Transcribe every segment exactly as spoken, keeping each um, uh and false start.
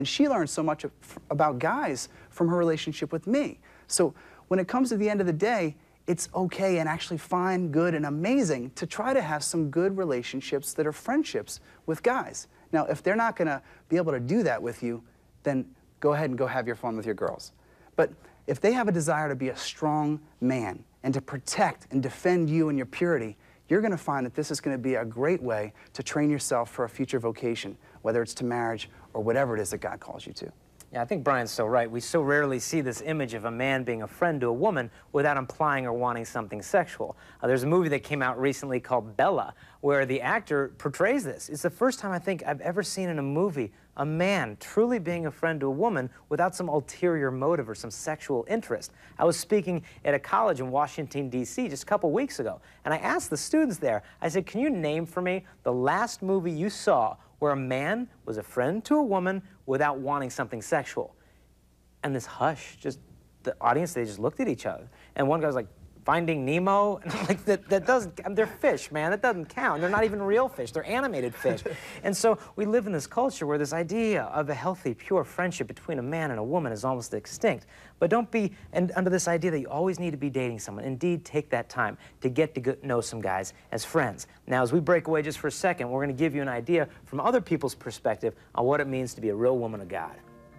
And she learned so much of, about guys from her relationship with me. So when it comes to the end of the day, it's okay and actually fine, good, and amazing to try to have some good relationships that are friendships with guys. Now, if they're not going to be able to do that with you, then go ahead and go have your fun with your girls. But if they have a desire to be a strong man and to protect and defend you and your purity, you're going to find that this is going to be a great way to train yourself for a future vocation, whether it's to marriage or whatever it is that God calls you to. Yeah, I think Brian's so right. We so rarely see this image of a man being a friend to a woman without implying or wanting something sexual. Uh, there's a movie that came out recently called Bella, where the actor portrays this. It's the first time I think I've ever seen in a movie a man truly being a friend to a woman without some ulterior motive or some sexual interest. I was speaking at a college in Washington, D C just a couple weeks ago, and I asked the students there, I said, can you name for me the last movie you saw where a man was a friend to a woman without wanting something sexual? And this hush, just the audience, they just looked at each other. And one guy was like, Finding Nemo? And I'm like, that, that doesn't, they're fish, man, that doesn't count. They're not even real fish, they're animated fish. And so we live in this culture where this idea of a healthy, pure friendship between a man and a woman is almost extinct. But don't be and under this idea that you always need to be dating someone. Indeed, take that time to get to know some guys as friends. Now, as we break away just for a second, we're going to give you an idea from other people's perspective on what it means to be a real woman of God.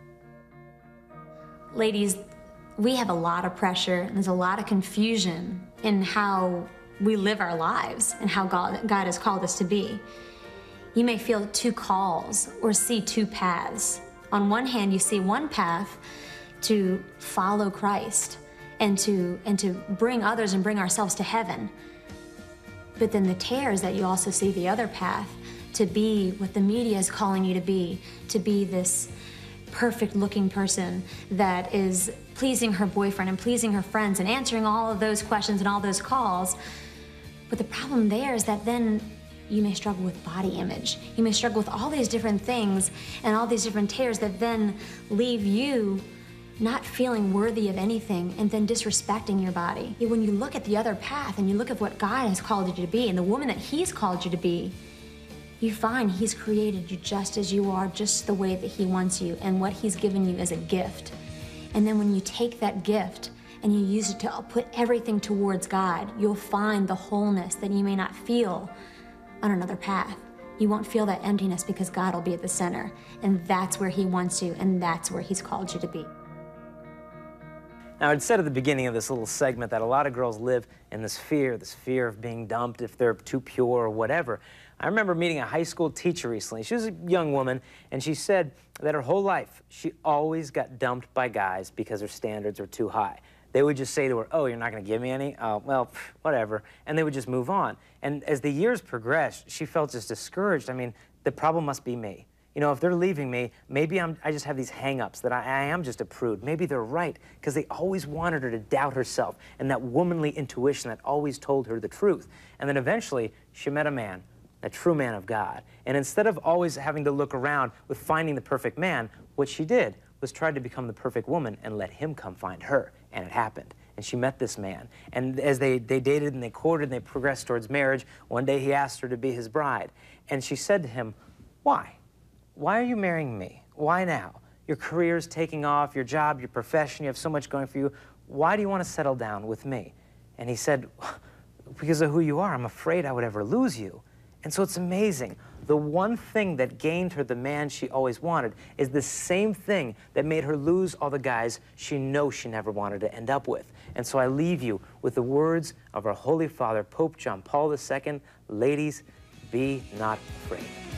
Ladies, we have a lot of pressure and there's a lot of confusion in how we live our lives and how God, God has called us to be. You may feel two calls or see two paths. On one hand, you see one path to follow Christ and to, and to bring others and bring ourselves to heaven. But then the tares that you also see the other path, to be what the media is calling you to be, to be this perfect looking person that is pleasing her boyfriend and pleasing her friends and answering all of those questions and all those calls. But the problem there is that then you may struggle with body image. You may struggle with all these different things and all these different tears that then leave you not feeling worthy of anything and then disrespecting your body. When you look at the other path and you look at what God has called you to be and the woman that He's called you to be, you find He's created you just as you are, just the way that He wants you, and what He's given you as a gift. And then when you take that gift and you use it to put everything towards God, you'll find the wholeness that you may not feel on another path. You won't feel that emptiness because God will be at the center, and that's where He wants you, and that's where He's called you to be. Now, I'd said at the beginning of this little segment that a lot of girls live in this fear, this fear of being dumped if they're too pure or whatever. I remember meeting a high school teacher recently. She was a young woman, and she said that her whole life she always got dumped by guys because her standards were too high. They would just say to her, oh, you're not going to give me any? Oh, well, pff, whatever. And they would just move on. And as the years progressed, she felt just discouraged. I mean, the problem must be me. You know, if they're leaving me, maybe I'm, I just have these hang-ups that I, I am just a prude. Maybe they're right, because they always wanted her to doubt herself and that womanly intuition that always told her the truth. And then eventually, she met a man, a true man of God. And instead of always having to look around with finding the perfect man, what she did was try to become the perfect woman and let him come find her. And it happened. And she met this man. And as they, they dated and they courted and they progressed towards marriage, one day he asked her to be his bride. And she said to him, why? Why are you marrying me? Why now? Your career's taking off, your job, your profession, you have so much going for you. Why do you want to settle down with me? And he said, because of who you are, I'm afraid I would ever lose you. And so it's amazing. The one thing that gained her the man she always wanted is the same thing that made her lose all the guys she knows she never wanted to end up with. And so I leave you with the words of our Holy Father, Pope John Paul the Second, ladies, be not afraid.